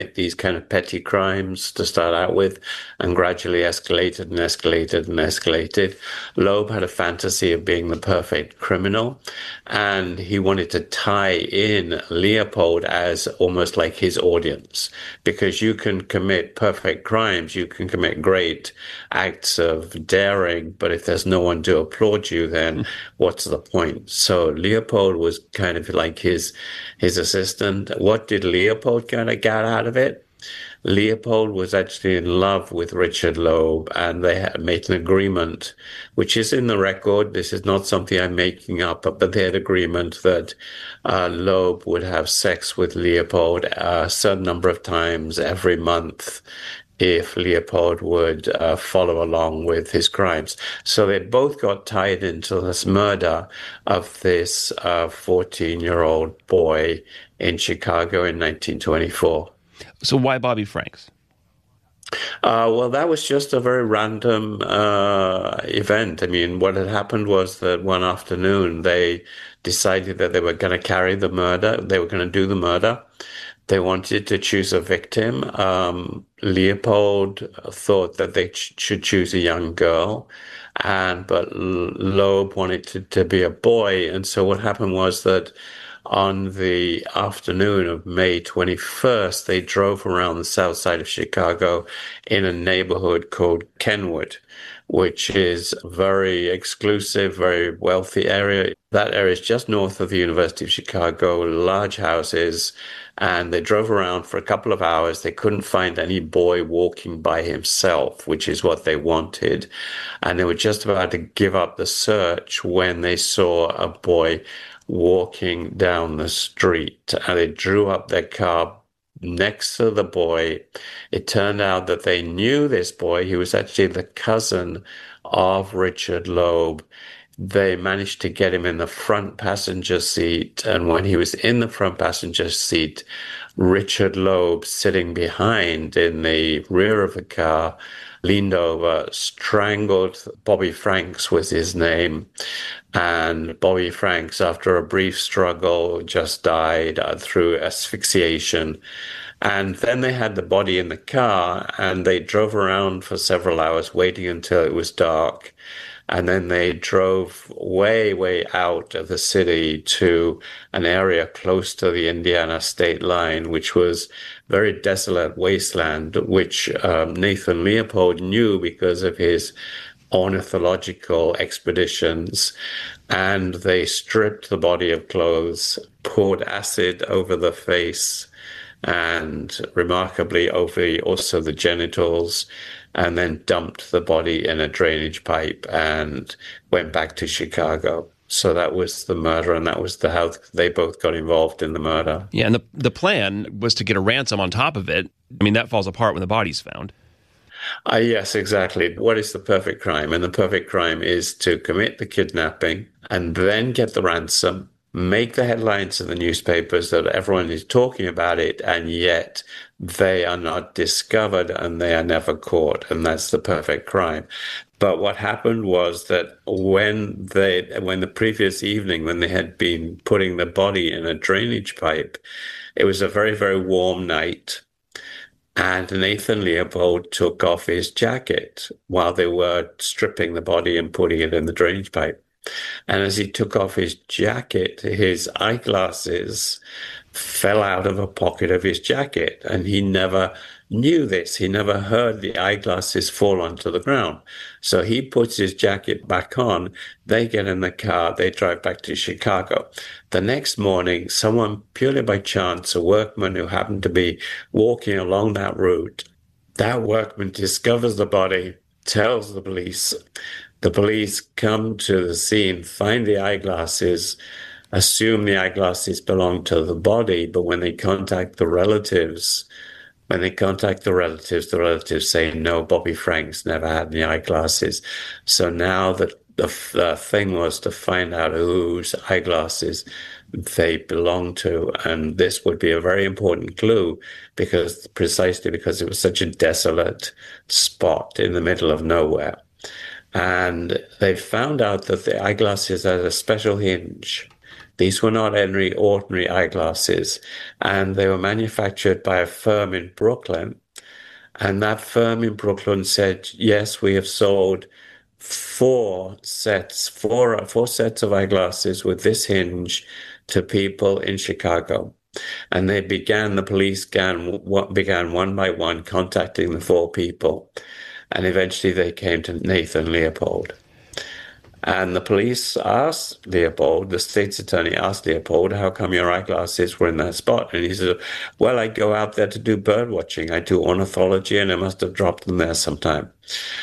these kind of petty crimes to start out with, and gradually escalated and escalated and escalated. Loeb had a fantasy of being the perfect criminal, and he wanted to tie in Leopold as almost like his audience, because you can commit perfect crimes, you can commit great acts of daring, but if there's no one to applaud you, then what's the point? So Leopold was kind of like his assistant. What did Leopold kind of get out of it? Leopold was actually in love with Richard Loeb, and they had made an agreement, which is in the record. This is not something I'm making up, but they had agreement that Loeb would have sex with Leopold a certain number of times every month if Leopold would follow along with his crimes. So they both got tied into this murder of this 14-year-old boy in Chicago in 1924. So why Bobby Franks? Well, that was just a very random event. I mean, what had happened was that one afternoon they decided that they were going to carry the murder, they were going to do the murder. They wanted to choose a victim. Leopold thought that they should choose a young girl, and but Loeb wanted to be a boy. And so what happened was that on the afternoon of May 21st, they drove around the south side of Chicago in a neighborhood called Kenwood, which is a very exclusive, very wealthy area. That area is just north of the University of Chicago, large houses, and they drove around for a couple of hours. They couldn't find any boy walking by himself, which is what they wanted. And they were just about to give up the search when they saw a boy walking down the street, and they drew up their car next to the boy. It turned out that they knew this boy. He was actually the cousin of Richard Loeb. They managed to get him in the front passenger seat, and when he was in the front passenger seat, Richard Loeb, sitting behind in the rear of the car, leaned over, strangled. Bobby Franks was his name. And Bobby Franks, after a brief struggle, just died through asphyxiation. And then they had the body in the car, and they drove around for several hours, waiting until it was dark. And then they drove way, way out of the city to an area close to the Indiana state line, which was very desolate wasteland, which Nathan Leopold knew because of his ornithological expeditions. And they stripped the body of clothes, poured acid over the face, and remarkably over also the genitals, and then dumped the body in a drainage pipe and went back to Chicago. So that was the murder, and that was how they both got involved in the murder. Yeah, and the plan was to get a ransom on top of it. I mean, that falls apart when the body's found. Yes, exactly. What is the perfect crime? And the perfect crime is to commit the kidnapping and then get the ransom, make the headlines in the newspapers that everyone is talking about it, and yet they are not discovered and they are never caught. And that's the perfect crime. But what happened was that when the previous evening, when they had been putting the body in a drainage pipe, it was a very, very warm night. And Nathan Leopold took off his jacket while they were stripping the body and putting it in the drainage pipe. And as he took off his jacket, his eyeglasses fell out of a pocket of his jacket. And he never knew this. He never heard the eyeglasses fall onto the ground. So he puts his jacket back on. They get in the car. They drive back to Chicago. The next morning, someone, purely by chance, a workman who happened to be walking along that route, that workman discovers the body, tells the police. The police come to the scene, find the eyeglasses, assume the eyeglasses belong to the body, but when they contact the relatives, the relatives say, no, Bobby Franks never had any eyeglasses. So now the thing was to find out whose eyeglasses they belong to. And this would be a very important clue precisely because it was such a desolate spot in the middle of nowhere. And they found out that the eyeglasses had a special hinge. These were not any ordinary eyeglasses, and they were manufactured by a firm in Brooklyn. And that firm in Brooklyn said, yes, we have sold four sets of eyeglasses with this hinge to people in Chicago. And the police began one by one contacting the four people. And eventually they came to Nathan Leopold. And the police asked Leopold, the state's attorney asked Leopold, how come your eyeglasses were in that spot? And he said, well, I go out there to do bird watching. I do ornithology, and I must have dropped them there sometime.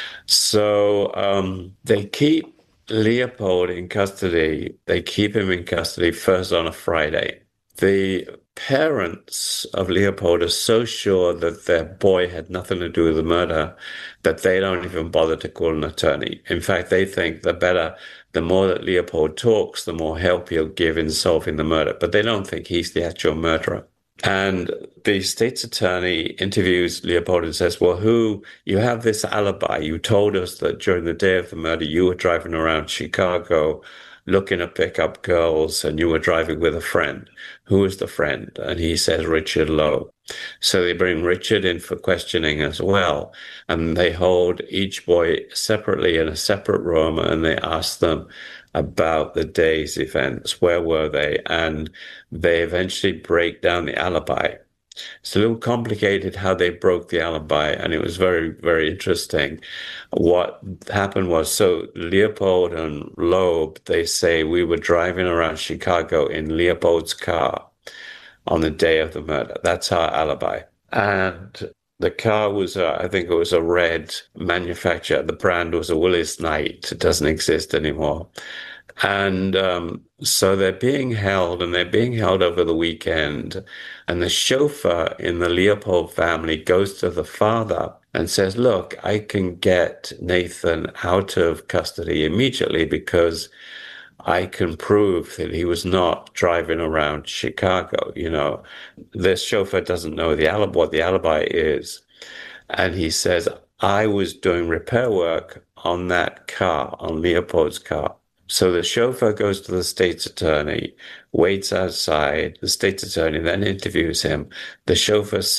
So they keep Leopold in custody. They keep him in custody first on a Friday. The parents of Leopold are so sure that their boy had nothing to do with the murder that they don't even bother to call an attorney. In fact, they think the more that Leopold talks, the more help he'll give in solving the murder. But they don't think he's the actual murderer. And the state's attorney interviews Leopold and says, well, you have this alibi. You told us that during the day of the murder, you were driving around Chicago looking to pick up girls and you were driving with a friend. Who is the friend? And he says, Richard Lowe. So they bring Richard in for questioning as well. And they hold each boy separately in a separate room and they ask them about the day's events. Where were they? And they eventually break down the alibi. It's a little complicated how they broke the alibi, and it was very, very interesting. What happened was, so Leopold and Loeb, they say we were driving around Chicago in Leopold's car on the day of the murder. That's our alibi. And the car was, I think it was a red manufacturer. The brand was a Willis Knight. It doesn't exist anymore. And so they're being held, and they're being held over the weekend. And the chauffeur in the Leopold family goes to the father and says, look, I can get Nathan out of custody immediately because I can prove that he was not driving around Chicago. You know, this chauffeur doesn't know what the alibi is. And he says, I was doing repair work on that car, on Leopold's car. So the chauffeur goes to the state's attorney, waits outside. The state's attorney then interviews him. The chauffeur